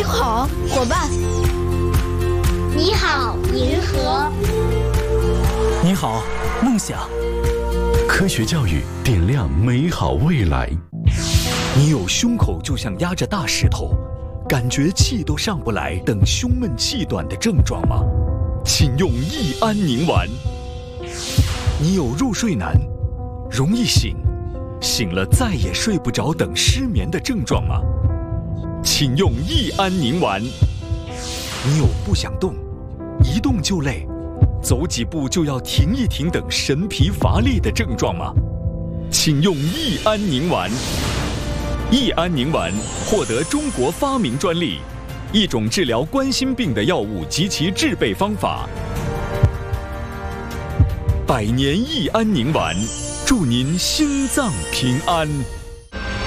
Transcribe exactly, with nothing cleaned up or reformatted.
好，伙伴。 你好，银河。 你好，梦想。 科学教育点亮美好未来。 你有胸口就像压着大石头，感觉气都上不来等胸闷气短的症状吗？请用益安宁丸。你有入睡难，容易醒，醒了再也睡不着等失眠的症状吗？请用益安宁丸。你有不想动，一动就累，走几步就要停一停等神疲乏力的症状吗？请用益安宁丸。益安宁丸获得中国发明专利，一种治疗冠心病的药物及其制备方法。百年益安宁丸，祝您心脏平安。